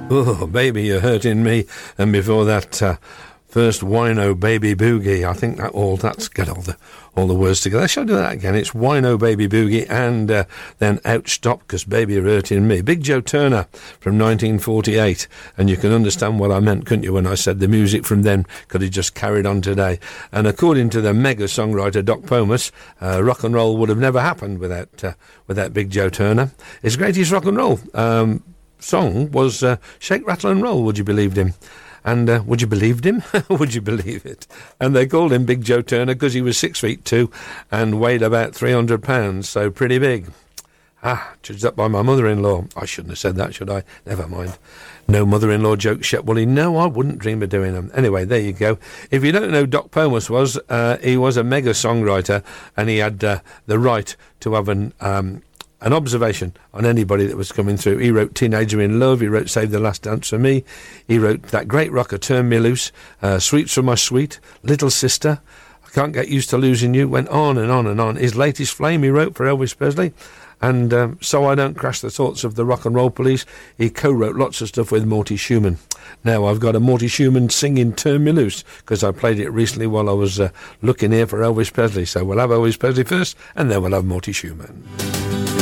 Oh, Baby, You're Hurting Me. And before that, first Wino Baby Boogie. I think that's got all the words together. Shall I do that again? It's Wino Baby Boogie and then Ouch Stop, 'Cause Baby You're Hurting Me. Big Joe Turner from 1948. And you can understand what I meant, couldn't you, when I said the music from then could have just carried on today. And according to the mega songwriter Doc Pomus, rock and roll would have never happened without Big Joe Turner. His greatest rock and roll song was Shake, Rattle and Roll, Would You Believe Him? And would you believe him? Would you believe it? And they called him Big Joe Turner because he was 6'2" and weighed about 300 pounds, so pretty big. Judged up by my mother-in-law. I shouldn't have said that, should I? Never mind. No mother-in-law jokes, Shep Woolley. No, I wouldn't dream of doing them. Anyway, there you go. If you don't know who Doc Pomus was, he was a mega songwriter, and he had the right to have an observation on anybody that was coming through. He wrote Teenager in Love, he wrote Save the Last Dance for Me, he wrote that great rocker Turn Me Loose, Sweets from My Sweet, Little Sister, I Can't Get Used to Losing You, went on and on and on. His latest Flame he wrote for Elvis Presley, and So I Don't Crash the Thoughts of the Rock and Roll Police. He co-wrote lots of stuff with Morty Schumann. Now I've got a Morty Schumann singing Turn Me Loose because I played it recently while I was looking here for Elvis Presley. So we'll have Elvis Presley first and then we'll have Morty Schumann.